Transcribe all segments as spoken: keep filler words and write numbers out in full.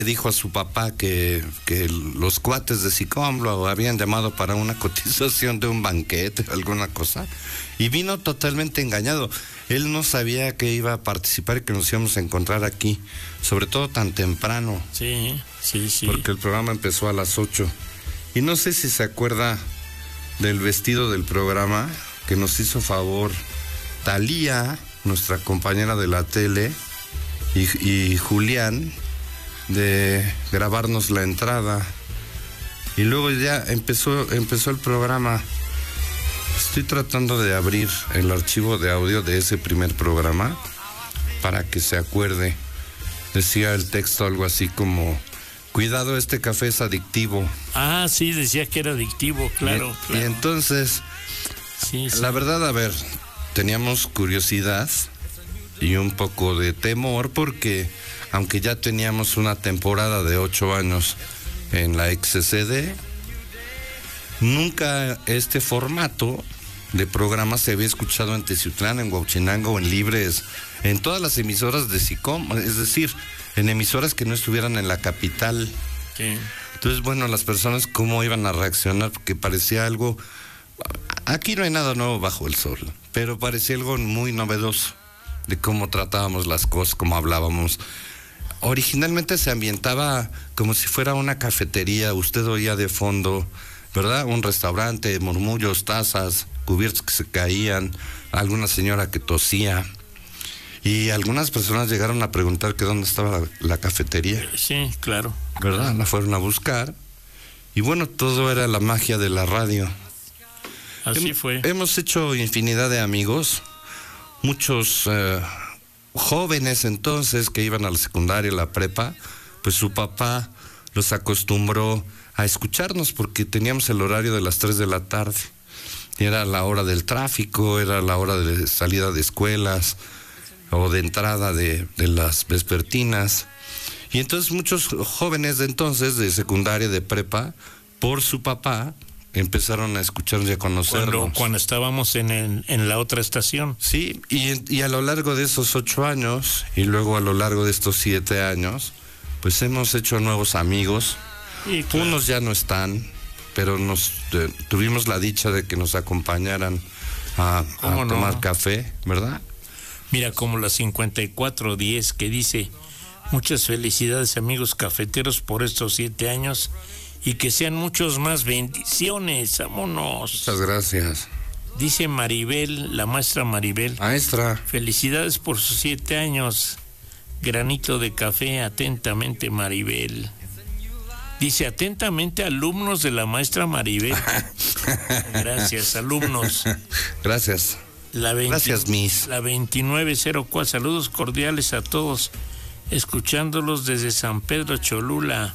dijo a su papá que, que los cuates de SICOM lo habían llamado para una cotización de un banquete o alguna cosa, y vino totalmente engañado. Él no sabía que iba a participar y que nos íbamos a encontrar aquí, sobre todo tan temprano. Sí, sí, sí. Porque el programa empezó a las ocho. Y no sé si se acuerda del vestido del programa que nos hizo favor Talía, nuestra compañera de la tele, y, y Julián, de grabarnos la entrada. Y luego ya empezó, empezó el programa. Estoy tratando de abrir el archivo de audio de ese primer programa para que se acuerde. Decía el texto algo así como: cuidado, este café es adictivo. Ah, sí, decía que era adictivo, claro. Y, claro. y entonces, sí, sí. La verdad, a ver, teníamos curiosidad y un poco de temor porque, aunque ya teníamos una temporada de ocho años en la ex C C D, nunca este formato de programa se había escuchado en Teciutlán, en Huauchinango, en Libres, en todas las emisoras de SICOM, es decir, en emisoras que no estuvieran en la capital. Sí. Entonces, bueno, las personas cómo iban a reaccionar, porque parecía algo... Aquí no hay nada nuevo bajo el sol, pero parecía algo muy novedoso de cómo tratábamos las cosas, cómo hablábamos. Originalmente se ambientaba como si fuera una cafetería, usted oía de fondo, ¿verdad? Un restaurante, murmullos, tazas, cubiertos que se caían, alguna señora que tosía. Y algunas personas llegaron a preguntar que dónde estaba la, la cafetería. Sí, claro. ¿Verdad? La fueron a buscar. Y bueno, todo era la magia de la radio. Así Hem, fue. Hemos hecho infinidad de amigos, muchos eh, jóvenes entonces que iban a la secundaria, la prepa, pues su papá los acostumbró a escucharnos porque teníamos el horario de las tres de la tarde. Era la hora del tráfico, era la hora de salida de escuelas o de entrada de, de las vespertinas. Y entonces muchos jóvenes de entonces, de secundaria, de prepa, por su papá, empezaron a escucharnos y a conocernos. Cuando, cuando estábamos en, el, en la otra estación. Sí, y, y a lo largo de esos ocho años, y luego a lo largo de estos siete años, pues hemos hecho nuevos amigos. Y claro, unos ya no están, pero nos eh, tuvimos la dicha de que nos acompañaran a, a no? tomar café, ¿verdad? Mira, como la cincuenta y cuatro diez que dice: muchas felicidades, amigos cafeteros, por estos siete años y que sean muchos más. Bendiciones, vámonos. Muchas gracias. Dice Maribel, la maestra Maribel: maestra, felicidades por sus siete años. Granito de café, atentamente Maribel. Dice: atentamente, alumnos de la maestra Maribel. Gracias, alumnos. Gracias. La veinte, Gracias, Miss. La veintinueve cero cuatro, saludos cordiales a todos, escuchándolos desde San Pedro Cholula.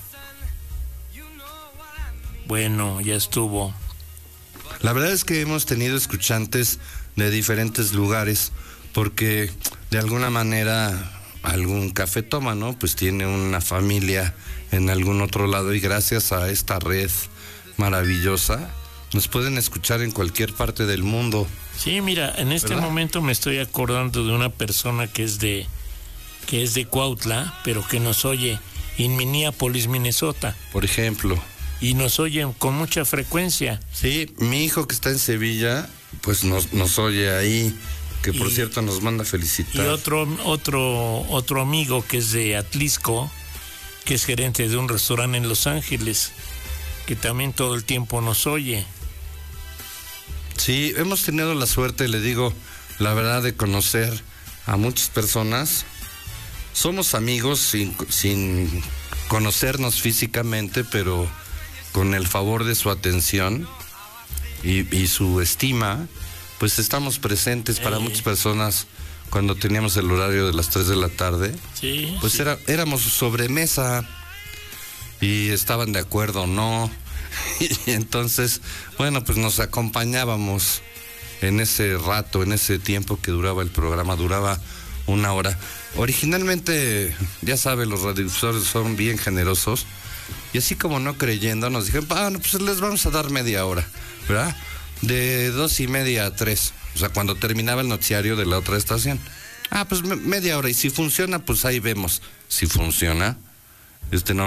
Bueno, ya estuvo. La verdad es que hemos tenido escuchantes de diferentes lugares, porque de alguna manera algún cafetómano pues tiene una familia en algún otro lado, y gracias a esta red maravillosa nos pueden escuchar en cualquier parte del mundo. Sí, mira, en este ¿verdad? momento me estoy acordando de una persona que es de que es de Cuautla, pero que nos oye en Minneapolis, Minnesota. Por ejemplo. Y nos oyen con mucha frecuencia. Sí, mi hijo que está en Sevilla, pues nos, nos oye ahí, que por y, cierto nos manda felicitar. Y otro, otro, otro amigo que es de Atlisco, que es gerente de un restaurante en Los Ángeles, que también todo el tiempo nos oye. Sí, hemos tenido la suerte, le digo, la verdad, de conocer a muchas personas. Somos amigos sin, sin conocernos físicamente, pero con el favor de su atención y, y su estima, pues estamos presentes para eh. muchas personas. Cuando teníamos el horario de las tres de la tarde, sí, pues sí. Era, éramos sobremesa y estaban de acuerdo o no. Y entonces, bueno, pues nos acompañábamos en ese rato, en ese tiempo que duraba el programa, duraba una hora. Originalmente, ya sabe, los radiodifusores son bien generosos, y así como no creyendo, nos dijeron, bueno, pues les vamos a dar media hora, ¿verdad? De dos y media a tres, o sea, cuando terminaba el noticiario de la otra estación. Ah, pues me- media hora, y si funciona, pues ahí vemos. Si funciona, Y usted no